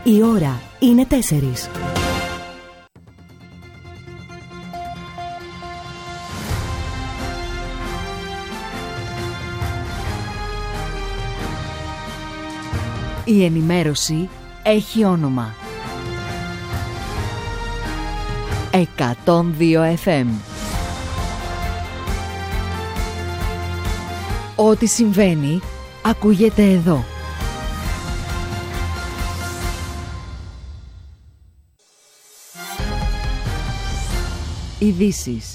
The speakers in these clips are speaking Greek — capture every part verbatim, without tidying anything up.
Η ώρα είναι τέσσερις. Η ενημέρωση έχει όνομα. εκατόν δύο εφ εμ. Ό,τι συμβαίνει ακούγεται εδώ. Ειδήσεις.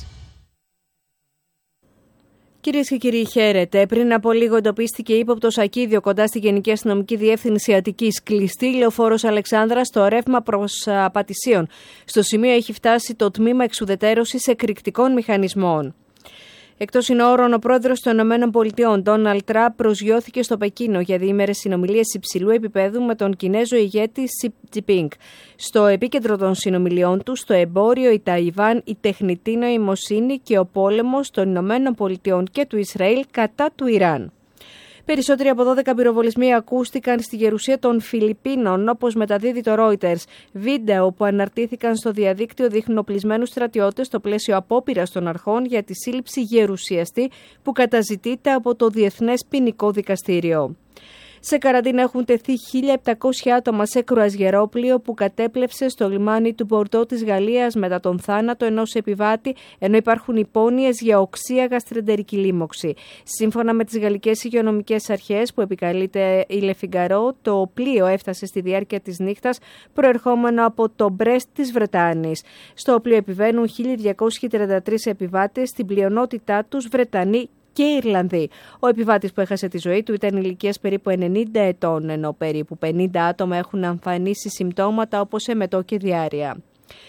Κυρίες και κύριοι, χαίρετε. Πριν από λίγο εντοπίστηκε ύποπτος ακίδιο κοντά στη Γενική Αστυνομική Διεύθυνση Αττικής. Κλειστή λεωφόρος Αλεξάνδρας στο ρεύμα προς Πατησίων. Στο σημείο έχει φτάσει το τμήμα εξουδετέρωσης εκρηκτικών μηχανισμών. Εκτός συνόρων, ο πρόεδρος των ΗΠΑ, Ντόναλντ Τραμπ, προσγειώθηκε στο Πεκίνο για διήμερες συνομιλίες υψηλού επίπεδου με τον Κινέζο ηγέτη Σι Τζινπίνγκ. Στο επίκεντρο των συνομιλιών του, το εμπόριο, η Ταϊβάν, η τεχνητή νοημοσύνη και ο πόλεμος των ΗΠΑ και του Ισραήλ κατά του Ιράν. Περισσότεροι από δώδεκα πυροβολισμοί ακούστηκαν στη γερουσία των Φιλιππίνων, όπως μεταδίδει το Reuters. Βίντεο που αναρτήθηκαν στο διαδίκτυο δείχνουν οπλισμένους στρατιώτες στο πλαίσιο απόπειρας των αρχών για τη σύλληψη γερουσιαστή που καταζητείται από το Διεθνές Ποινικό Δικαστήριο. Σε καραντίνα έχουν τεθεί χίλια επτακόσια άτομα σε κρουαζιερόπλοιο που κατέπλευσε στο λιμάνι του Μπορντό της Γαλλίας μετά τον θάνατο ενός επιβάτη, ενώ υπάρχουν υπόνοιες για οξεία γαστρεντερική λίμωξη. Σύμφωνα με τις γαλλικές υγειονομικές αρχές που επικαλείται η Le Figaro, το πλοίο έφτασε στη διάρκεια της νύχτας προερχόμενο από το Μπρέστ της Βρετάνης. Στο πλοίο επιβαίνουν χίλια διακόσιοι τριάντα τρεις επιβάτες, στην πλειονότητά τους Βρετανοί και Ιρλανδοί. Ο επιβάτης που έχασε τη ζωή του ήταν ηλικίας περίπου ενενήντα ετών, ενώ περίπου πενήντα άτομα έχουν εμφανίσει συμπτώματα όπως εμετό και διάρρεια.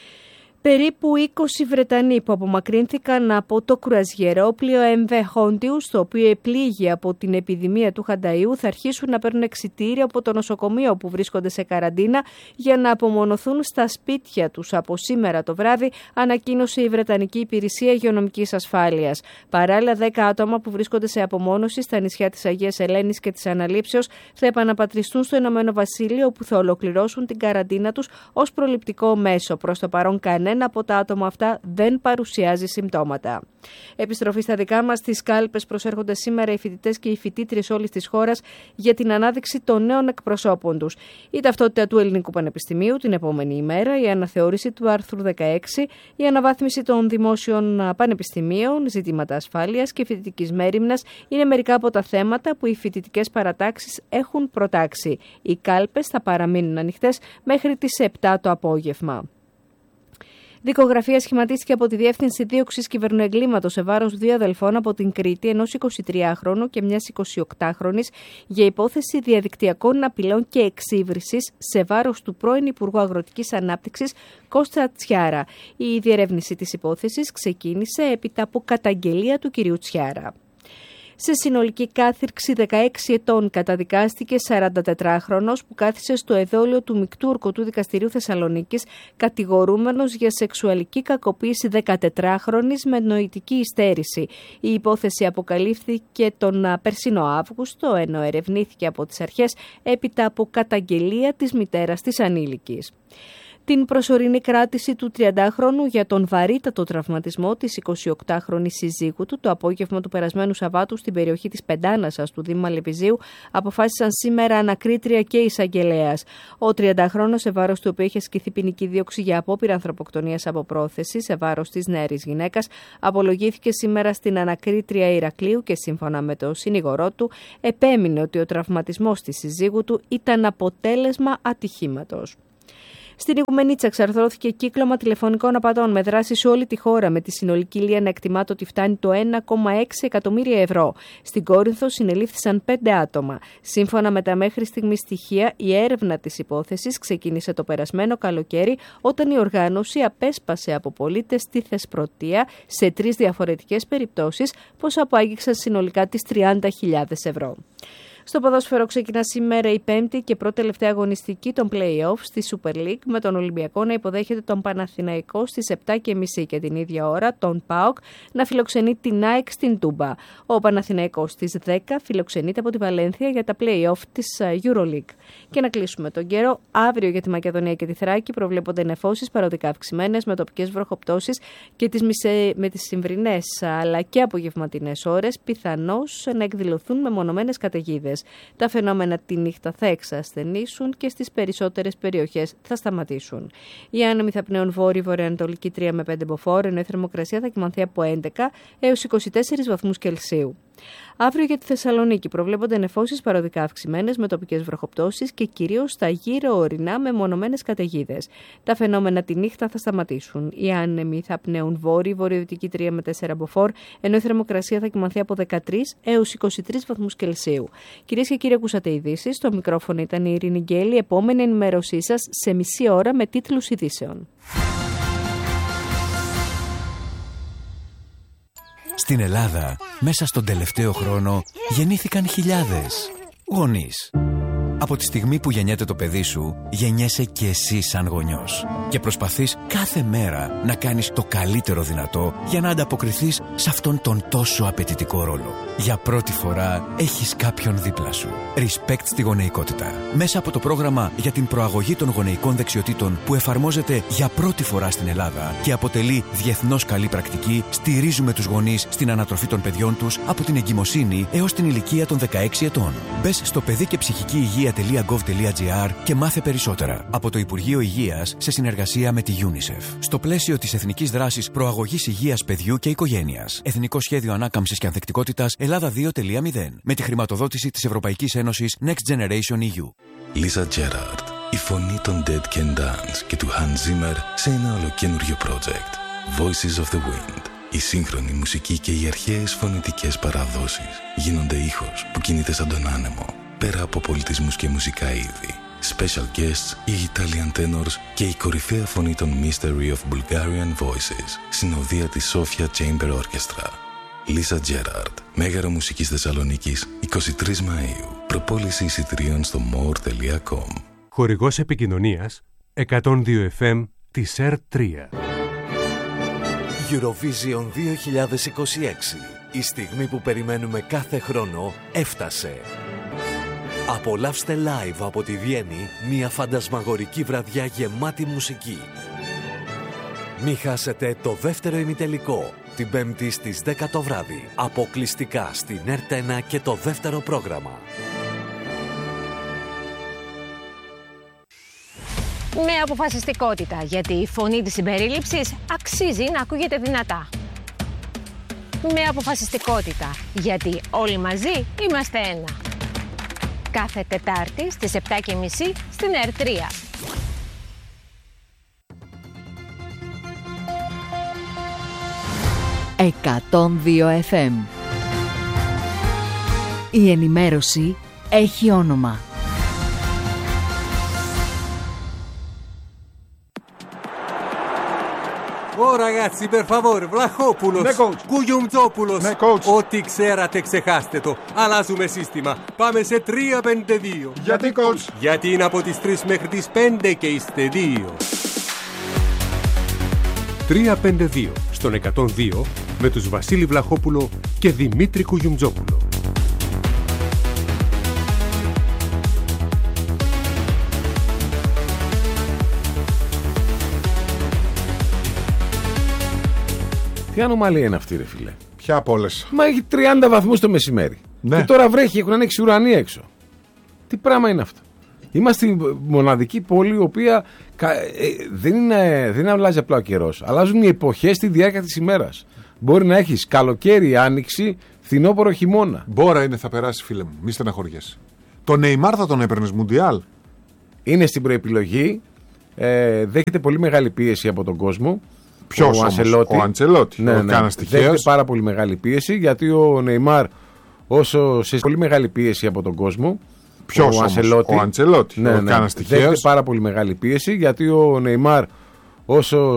Περίπου είκοσι Βρετανοί που απομακρύνθηκαν από το κρουαζιερόπλοιο εμ βι Hondius, το οποίο επλήγει από την επιδημία του χανταΐου, θα αρχίσουν να παίρνουν εξιτήριο από το νοσοκομείο που βρίσκονται σε καραντίνα για να απομονωθούν στα σπίτια τους από σήμερα το βράδυ, ανακοίνωσε η Βρετανική Υπηρεσία Υγειονομικής Ασφάλειας. Παράλληλα, δέκα άτομα που βρίσκονται σε απομόνωση στα νησιά της Αγίας Ελένης και της Αναλήψεως θα επαναπατριστούν στο Ηνωμένο Βασίλειο, όπου θα ολοκληρώσουν την καραντίνα τους ως προληπτικό μέσο. Προς το παρόν, κανένα Ένα από τα άτομα αυτά δεν παρουσιάζει συμπτώματα. Επιστροφή στα δικά μας, στις κάλπες προσέρχονται σήμερα οι φοιτητές και οι φοιτήτριες όλης της χώρας για την ανάδειξη των νέων εκπροσώπων τους. Η ταυτότητα του Ελληνικού Πανεπιστημίου την επόμενη ημέρα, η αναθεώρηση του άρθρου δεκαέξι, η αναβάθμιση των δημόσιων πανεπιστημίων, ζητήματα ασφάλειας και φοιτητικής μέριμνας είναι μερικά από τα θέματα που οι φοιτητικές παρατάξεις έχουν προτάξει. Οι κάλπες θα παραμείνουν ανοιχτές μέχρι τις επτά το απόγευμα. Δικογραφία σχηματίστηκε από τη Διεύθυνση Δίωξης Κυβερνοεγκλήματος σε βάρος δύο αδελφών από την Κρήτη, ενός εικοσιτριάχρονου και μιας εικοσιοκτάχρονης, για υπόθεση διαδικτυακών απειλών και εξύβρισης σε βάρος του πρώην Υπουργού Αγροτικής Ανάπτυξης Κώστα Τσιάρα. Η διερεύνηση της υπόθεσης ξεκίνησε έπειτα από καταγγελία του κυρίου Τσιάρα. Σε συνολική κάθυρξη δεκαέξι ετών καταδικάστηκε σαραντατετράχρονος που κάθισε στο εδόλιο του Μεικτού Ορκωτού Δικαστηρίου Θεσσαλονίκης, κατηγορούμενος για σεξουαλική κακοποίηση δεκατετράχρονης με νοητική υστέρηση. Η υπόθεση αποκαλύφθηκε τον περσινό Αύγουστο, ενώ ερευνήθηκε από τις αρχές έπειτα από καταγγελία της μητέρας της ανήλικης. Την προσωρινή κράτηση του τριαντάχρονου για τον βαρύτατο τραυματισμό της εικοσιοκτάχρονης συζύγου του το απόγευμα του περασμένου Σαββάτου στην περιοχή της Πεντάνασας του Δήμου Αλεπιζίου αποφάσισαν σήμερα ανακρίτρια και εισαγγελέας. Ο τριαντάχρονος, σε βάρος του οποίου είχε ασκηθεί ποινική δίωξη για απόπειρα ανθρωποκτονίας από πρόθεση σε βάρος της νεαρής γυναίκας, απολογήθηκε σήμερα στην ανακρίτρια Ηρακλείου και σύμφωνα με το συνήγορό του επέμεινε ότι ο τραυματισμός της συζύγου του ήταν αποτέλεσμα ατυχήματος. Στην Ιγουμενίτσα εξαρθρώθηκε κύκλωμα τηλεφωνικών απατών με δράση σε όλη τη χώρα, με τη συνολική λία να εκτιμάται ότι φτάνει το ένα κόμμα έξι εκατομμύρια ευρώ. Στην Κόρινθο συνελήφθησαν πέντε άτομα. Σύμφωνα με τα μέχρι στιγμή στοιχεία, η έρευνα της υπόθεσης ξεκίνησε το περασμένο καλοκαίρι, όταν η οργάνωση απέσπασε από πολίτες τη θεσπρωτεία σε τρεις διαφορετικές περιπτώσεις, πως αποάγγιξαν συνολικά τις τριάντα χιλιάδες ευρώ. Στο ποδόσφαιρο ξεκινά σήμερα η πέμπτη και πρώτη τελευταία αγωνιστική των play-off στη Super League, με τον Ολυμπιακό να υποδέχεται τον Παναθηναϊκό στις επτά και μισή και την ίδια ώρα τον ΠΑΟΚ να φιλοξενεί την ΑΕΚ στην Τούμπα. Ο Παναθηναϊκός στις δέκα φιλοξενείται από τη Βαλένθια για τα play-off της EuroLeague. Και να κλείσουμε τον καιρό. Αύριο για τη Μακεδονία και τη Θράκη προβλέπονται νεφώσεις παροδικά αυξημένες με τοπικές βροχοπτώσεις και τις μισέ, με τις συμβρινές αλλά και απογευματινές ώρες πιθανώς να εκδηλωθούν μεμονωμένες καταιγίδες. Τα φαινόμενα τη νύχτα θα εξασθενήσουν και στις περισσότερες περιοχές θα σταματήσουν. Οι άνεμοι θα πνέουν βόρειο-βορειοανατολική τρία με πέντε μποφόρ, ενώ η θερμοκρασία θα κυμανθεί από έντεκα έως είκοσι τέσσερις βαθμούς Κελσίου. Αύριο για τη Θεσσαλονίκη προβλέπονται νεφώσεις παροδικά αυξημένες με τοπικές βροχοπτώσεις και κυρίως στα γύρω ορεινά με μονομένες καταιγίδες. Τα φαινόμενα τη νύχτα θα σταματήσουν. Οι άνεμοι θα πνέουν βόρειο-βορειοδυτική τρία με τέσσερα μποφόρ, ενώ η θερμοκρασία θα κυμανθεί από δεκατρείς έως είκοσι τρεις βαθμούς Κελσίου. Κυρίες και κύριοι, ακούσατε ειδήσεις. Στο μικρόφωνο ήταν η Ειρήνη Γκέλη. Επόμενη ενημέρωσή σας σε μισή ώρα με τίτλους ειδήσεων. Στην Ελλάδα, μέσα στον τελευταίο χρόνο, γεννήθηκαν χιλιάδες γονείς. Από τη στιγμή που γεννιέται το παιδί σου, γεννιέσαι και εσύ σαν γονιός. Και προσπαθείς κάθε μέρα να κάνεις το καλύτερο δυνατό για να ανταποκριθείς σε αυτόν τον τόσο απαιτητικό ρόλο. Για πρώτη φορά έχεις κάποιον δίπλα σου. Respect στη γονεϊκότητα. Μέσα από το πρόγραμμα για την προαγωγή των γονεϊκών δεξιοτήτων που εφαρμόζεται για πρώτη φορά στην Ελλάδα και αποτελεί διεθνώς καλή πρακτική, στηρίζουμε τους γονείς στην ανατροφή των παιδιών τους από την εγκυμοσύνη έως την ηλικία των δεκαέξι ετών. Μπες στο παιδί και ψυχική υγεία τελεία γκοβ τελεία τζι άρ και μάθε περισσότερα. Από το Υπουργείο Υγείας σε συνεργασία με τη UNICEF. Στο πλαίσιο της Εθνικής Δράσης Προαγωγής Υγείας Παιδιού και Οικογένειας. Εθνικό Σχέδιο Ανάκαμψης και Ανθεκτικότητας Ελλάδα δύο τελεία μηδέν. Με τη χρηματοδότηση της Ευρωπαϊκής Ένωσης Next Generation ι γιου. Lisa Gerrard, η φωνή των Dead Can Dance και του Hans Zimmer σε ένα ολοκένουργιο project. Voices of the Wind. Η σύγχρονη μουσική και οι αρχαίες φωνητικές παραδόσεις γίνονται ήχος που κινείται σαν τον άνεμο, πέρα από πολιτισμούς και μουσικά είδη. Special guests, οι Italian tenors και η κορυφαία φωνή των Mystery of Bulgarian Voices, συνοδεία της Sofia Chamber Orchestra. Lisa Gerrard, Μέγαρο Μουσικής Θεσσαλονίκης, εικοστή τρίτη Μαΐου. Προπόληση εισιτηρίων στο more τελεία com. Χορηγός επικοινωνίας εκατόν δύο εφ εμ της ερ τρία. Eurovision δύο χιλιάδες είκοσι έξι. Η στιγμή που περιμένουμε κάθε χρόνο έφτασε. Απολαύστε live από τη Βιέννη μια φαντασμαγορική βραδιά γεμάτη μουσική. Μη χάσετε το δεύτερο ημιτελικό, την Πέμπτη στις δέκα το βράδυ, αποκλειστικά στην ερ ένα και το δεύτερο πρόγραμμα. Με αποφασιστικότητα, γιατί η φωνή της συμπερίληψης αξίζει να ακούγεται δυνατά. Με αποφασιστικότητα, γιατί όλοι μαζί είμαστε ένα. Κάθε Τετάρτη στις επτά και μισή στην ερ τρία. εκατόν δύο εφ εμ. Η ενημέρωση έχει όνομα. Ω ragazzi, per favore, Βλαχόπουλος, ναι, coach. Κουγιουμτζόπουλος, ναι, coach. ό,τι ξέρατε ξεχάστε το. Αλλάζουμε σύστημα. Πάμε σε τρία πέντε δύο. Γιατί, coach? Γιατί είναι από τις τρεις μέχρι τις πέντε και είστε δύο. τρία πέντε δύο στον εκατόν δύο με τους Βασίλη Βλαχόπουλο και Δημήτρη Κουγιουμτζόπουλο. Τι ανομαλία είναι αυτή, ρε φίλε? Ποια από όλες? Μα έχει τριάντα βαθμούς το μεσημέρι. Ναι. Και τώρα βρέχει, έχουν ανοίξει ουρανοί έξω. Τι πράγμα είναι αυτό? Είμαστε η μοναδική πόλη η οποία ε, δεν, είναι, δεν αλλάζει απλά ο καιρός. Αλλάζουν οι εποχές στη διάρκεια της ημέρας. Μπορεί να έχεις καλοκαίρι, άνοιξη, φθινόπωρο, χειμώνα. Μπόρα είναι, θα περάσει, φίλε μου. Μη στεναχωριέσαι. Το Νεϊμάρ θα τον έπαιρνες Μουντιάλ? Είναι στην προεπιλογή. Ε, δέχεται πολύ μεγάλη πίεση από τον κόσμο. Ποιος ο όμως? Αντσελότη. Ο Αντσελότη. Ναι, ναι. Δέχεται πάρα πολύ μεγάλη πίεση, γιατί ο Νεϊμάρ, όσο σε πολύ μεγάλη πίεση από τον κόσμο. Ποιος ο όμως? Αντσελότη. Ο Αντσελότη. Ναι, ναι. Δέχεται πάρα πολύ μεγάλη πίεση, γιατί ο Νεϊμάρ, όσο